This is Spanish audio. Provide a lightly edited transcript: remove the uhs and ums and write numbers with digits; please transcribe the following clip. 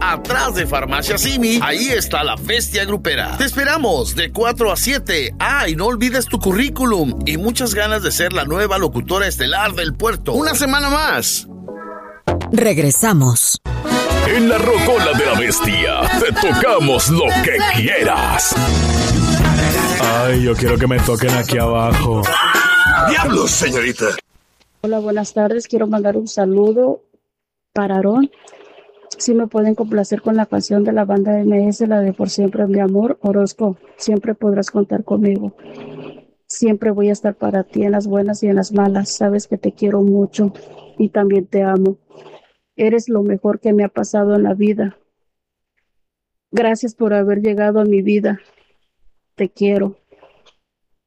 atrás de Farmacia Simi, ahí está la Bestia Grupera. Te esperamos de 4 a 7. Y no olvides tu currículum y muchas ganas de ser la nueva locutora estelar del puerto. Una semana más. Regresamos. En la Rocola de la Bestia te tocamos lo que quieras. Ay, yo quiero que me toquen aquí abajo. ¡Diablos, señorita! Hola, buenas tardes. Quiero mandar un saludo para Aarón. Si me pueden complacer con la canción de la banda MS, la de Por Siempre Mi Amor. Orozco, siempre podrás contar conmigo. Siempre voy a estar para ti en las buenas y en las malas. Sabes que te quiero mucho y también te amo. Eres lo mejor que me ha pasado en la vida. Gracias por haber llegado a mi vida. Te quiero.